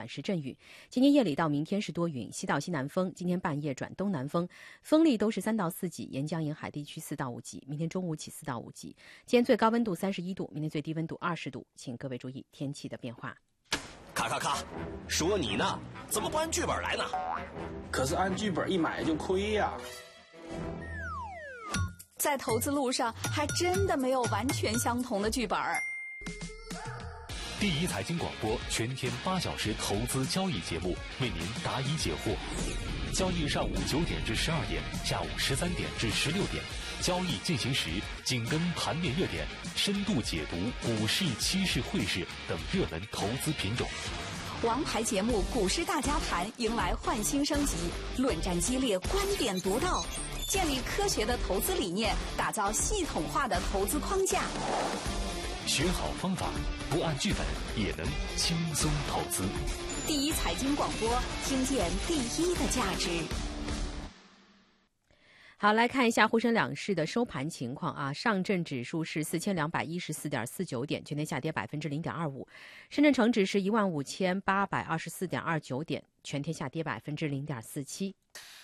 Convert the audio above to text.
时阵雨。今天夜里到明天是多云，西到西南风，今天半夜转东南风，风力都是3到4级，沿江沿海地区4到5级。明天中午起4到5级。今天最高温度31度，明天最低温度20度，请各位注意天气的变化。 咔，说你呢，怎么不按剧本来呢？ 可是按剧本一买就亏呀。 在投资路上，还真的没有完全相同的剧本。 第一财经广播全天8小时投资交易节目，为您答疑解惑。交易上午9点至12点，下午13点至16点，交易进行时紧跟盘面热点，深度解读股市、期市、汇市等热门投资品种。 王牌节目《股市大家谈》迎来焕新升级，论战激烈，观点独到，建立科学的投资理念，打造系统化的投资框架。 学好方法，不按剧本也能轻松投资。 第一财经广播，听见第一的价值。 好，来看一下沪深两市的收盘情况啊。上证指数是4214.49点，全天下跌0.25%；深圳成指是15824.29点，全天下跌0.47%。